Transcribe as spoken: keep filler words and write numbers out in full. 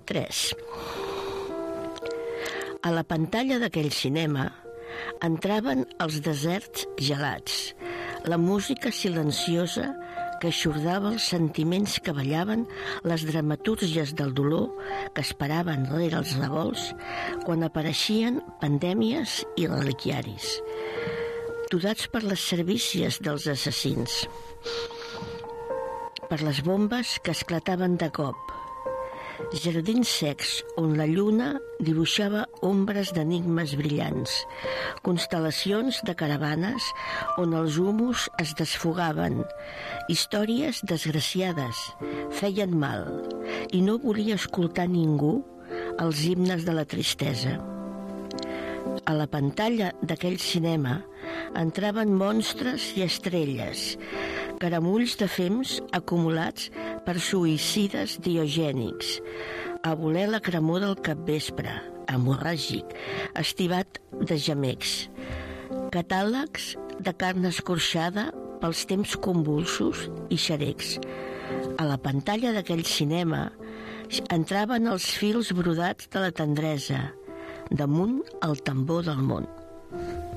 tres. A la pantalla d'aquell cinema entraven els deserts gelats, la música silenciosa que eixordava els sentiments que ballaven, les dramatúrgies del dolor que esperaven rere els revolts quan apareixien pandèmies i reliquiaris, tudats per les servícies dels assassins, per les bombes que esclataven de cop, jardins secs on la lluna dibuixava ombres d'enigmes brillants, constel·lacions de caravanes on els humus es desfogaven, històries desgraciades, feien mal, i no volia escoltar ningú els himnes de la tristesa. A la pantalla d'aquell cinema entraven monstres i estrelles, caramulls de fems acumulats per suïcides diogènics, a voler la cremor del capvespre, hemorràgic, estivat de gemecs, catàlegs de carn escorxada pels temps convulsos i xerecs. A la pantalla d'aquell cinema entraven els fils brodats de la tendresa, damunt el tambor del món.